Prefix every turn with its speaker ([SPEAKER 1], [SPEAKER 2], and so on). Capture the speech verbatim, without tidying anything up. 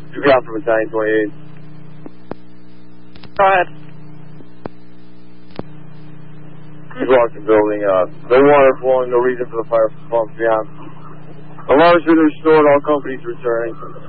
[SPEAKER 1] You got from Battalion twenty-eight.
[SPEAKER 2] Go ahead.
[SPEAKER 1] He's walked the building. Uh, no water flowing, no reason for the fire pumps beyond. Alarms been restored, all companies returning.